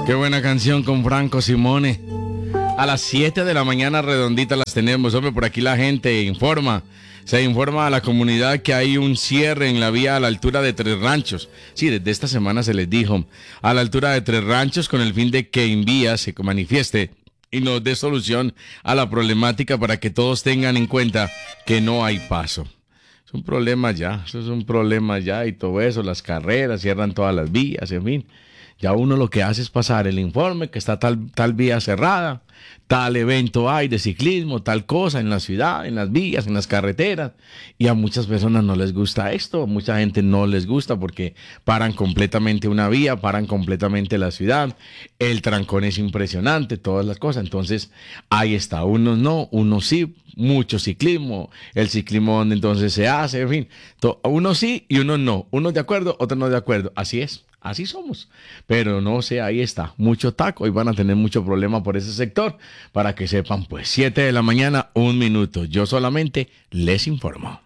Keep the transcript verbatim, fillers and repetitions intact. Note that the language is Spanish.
Qué buena canción con Franco Simone. A las siete de la mañana redondita las tenemos. Hombre, por aquí la gente informa. Se informa a la comunidad que hay un cierre en la vía a la altura de Tres Ranchos. Sí, desde esta semana se les dijo. A la altura de Tres Ranchos con el fin de que Envía se manifieste y nos dé solución a la problemática para que todos tengan en cuenta que no hay paso. Es un problema ya, eso es un problema ya y todo eso, las carreras, cierran todas las vías, en fin. Ya uno lo que hace es pasar el informe que está tal, tal vía cerrada, tal evento hay de ciclismo, tal cosa en la ciudad, en las vías, en las carreteras. Y a muchas personas no les gusta esto, a mucha gente no les gusta porque paran completamente una vía, paran completamente la ciudad. El trancón es impresionante, todas las cosas. Entonces, ahí está, unos no, unos sí, mucho ciclismo, el ciclismo donde entonces se hace, en fin. To, unos sí y unos no, unos de acuerdo, otros no de acuerdo. Así es. Así somos, pero no sé, ahí está, mucho taco y van a tener mucho problema por ese sector, para que sepan, pues siete de la mañana, un minuto, yo solamente les informo.